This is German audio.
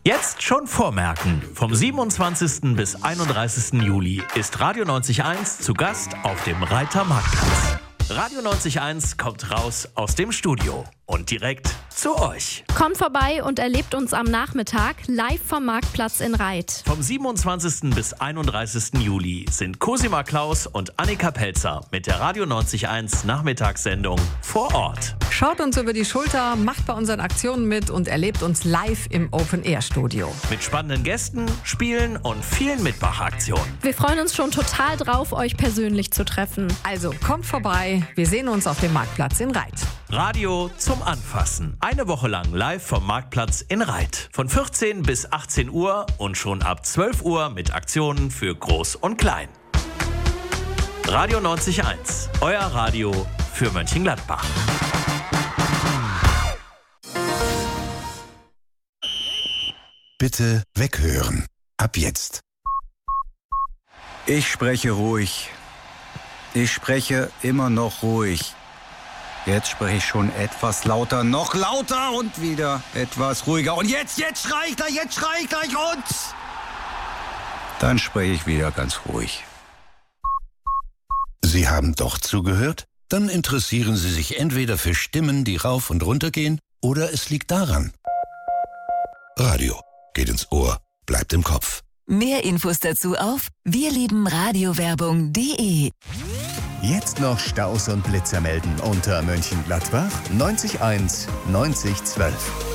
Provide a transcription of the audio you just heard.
Jetzt schon vormerken. Vom 27. bis 31. Juli ist Radio 90.1 zu Gast auf dem Reiter Marktplatz. Radio 90.1 kommt raus aus dem Studio und direkt zu euch. Kommt vorbei und erlebt uns am Nachmittag live vom Marktplatz in Reit. Vom 27. bis 31. Juli sind Cosima Klaus und Annika Pelzer mit der Radio 90.1 Nachmittagssendung vor Ort. Schaut uns über die Schulter, macht bei unseren Aktionen mit und erlebt uns live im Open-Air-Studio. Mit spannenden Gästen, Spielen und vielen Mitmachaktionen. Wir freuen uns schon total drauf, euch persönlich zu treffen. Also kommt vorbei, wir sehen uns auf dem Marktplatz in Reit. Radio zum Anfassen. Eine Woche lang live vom Marktplatz in Reit. Von 14 bis 18 Uhr und schon ab 12 Uhr mit Aktionen für Groß und Klein. Radio 90.1, euer Radio für Mönchengladbach. Bitte weghören. Ab jetzt. Ich spreche ruhig. Ich spreche immer noch ruhig. Jetzt spreche ich schon etwas lauter, noch lauter und wieder etwas ruhiger. Und jetzt schrei ich gleich und dann spreche ich wieder ganz ruhig. Sie haben doch zugehört? Dann interessieren Sie sich entweder für Stimmen, die rauf und runter gehen, oder es liegt daran. Radio geht ins Ohr, bleibt im Kopf. Mehr Infos dazu auf wirliebenradiowerbung.de. Jetzt noch Staus und Blitzer melden unter Mönchengladbach 90 1 90 12.